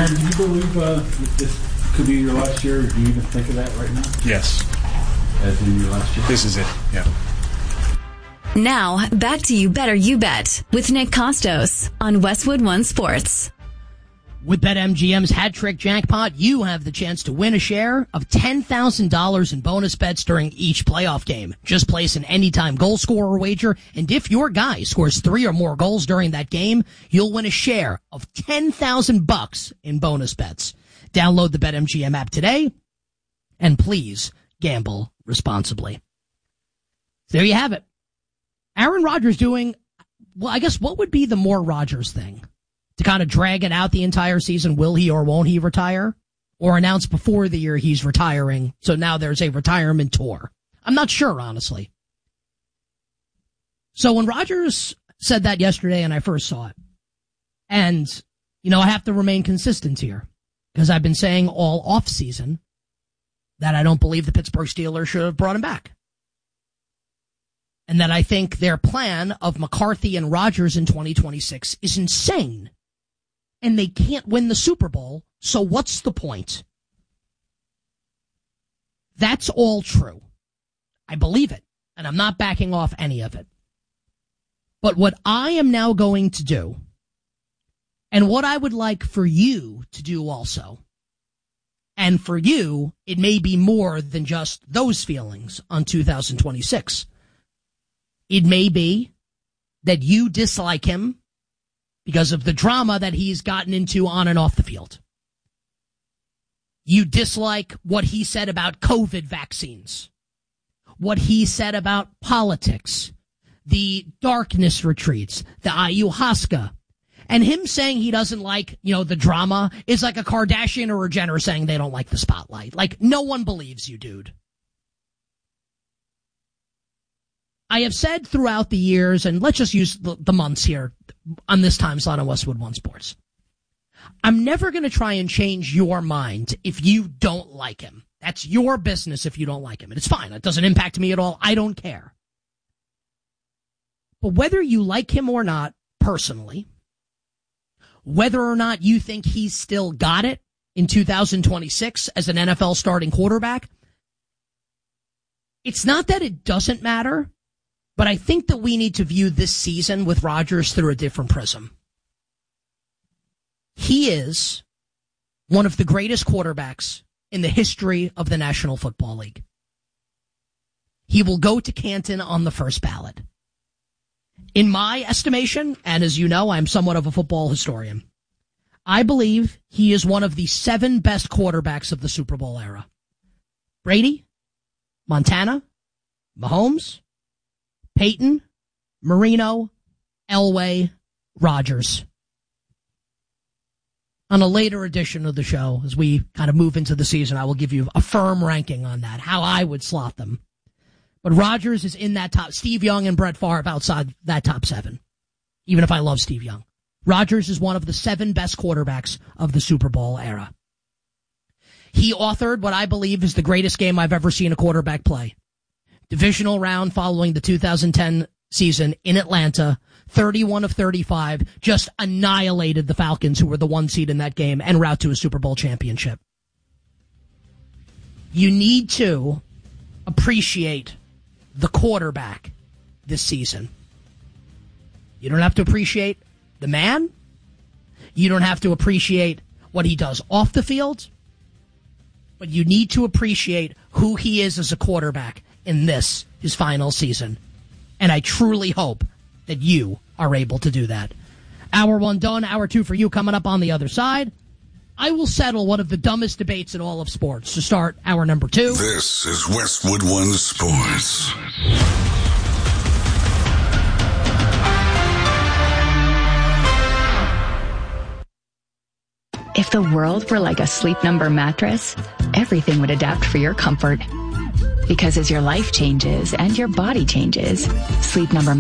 Aaron, do you believe that this could be your last year? Do you even think of that right now? Yes. As in your last year? This is it, yeah. Now, back to You Better You Bet with Nick Costos on Westwood One Sports. With BetMGM's hat trick jackpot, you have the chance to win a share of $10,000 in bonus bets during each playoff game. Just place an anytime goal scorer wager, and if your guy scores 3 or more goals during that game, you'll win a share of $10,000 in bonus bets. Download the BetMGM app today, and please gamble responsibly. There you have it. Aaron Rodgers doing, well, I guess what would be the more Rodgers thing? To kind of drag it out the entire season, will he or won't he retire? Or announce before the year he's retiring, so now there's a retirement tour. I'm not sure, honestly. So when Rodgers said that yesterday and I first saw it, and, I have to remain consistent here, because I've been saying all offseason that I don't believe the Pittsburgh Steelers should have brought him back. And that I think their plan of McCarthy and Rodgers in 2026 is insane. And they can't win the Super Bowl, so what's the point? That's all true. I believe it, and I'm not backing off any of it. But what I am now going to do, and what I would like for you to do also, and for you, it may be more than just those feelings on 2026. It may be that you dislike him because of the drama that he's gotten into on and off the field. You dislike what he said about COVID vaccines, what he said about politics, the darkness retreats, the ayahuasca, and him saying he doesn't like, the drama is like a Kardashian or a Jenner saying they don't like the spotlight. Like, no one believes you, dude. I have said throughout the years, and let's just use the months here on this time slot on Westwood One Sports. I'm never going to try and change your mind if you don't like him. That's your business if you don't like him. And it's fine. It doesn't impact me at all. I don't care. But whether you like him or not, personally, whether or not you think he's still got it in 2026 as an NFL starting quarterback, it's not that it doesn't matter. But I think that we need to view this season with Rodgers through a different prism. He is one of the greatest quarterbacks in the history of the National Football League. He will go to Canton on the first ballot. In my estimation, and as you know, I'm somewhat of a football historian, I believe he is one of the 7 best quarterbacks of the Super Bowl era. Brady, Montana, Mahomes, Peyton, Marino, Elway, Rodgers. On a later edition of the show, as we kind of move into the season, I will give you a firm ranking on that, how I would slot them. But Rodgers is in that top. Steve Young and Brett Favre outside that top 7, even if I love Steve Young. Rodgers is one of the 7 best quarterbacks of the Super Bowl era. He authored what I believe is the greatest game I've ever seen a quarterback play. Divisional round following the 2010 season in Atlanta, 31 of 35, just annihilated the Falcons, who were the 1 seed in that game, en route to a Super Bowl championship. You need to appreciate the quarterback this season. You don't have to appreciate the man. You don't have to appreciate what he does off the field. But you need to appreciate who he is as a quarterback in this, his final season. And I truly hope that you are able to do that. Hour 1 done, hour 2 for you coming up on the other side. I will settle one of the dumbest debates in all of sports to start hour number 2. This is Westwood One Sports. If the world were like a Sleep Number mattress, everything would adapt for your comfort. Because as your life changes and your body changes, Sleep Number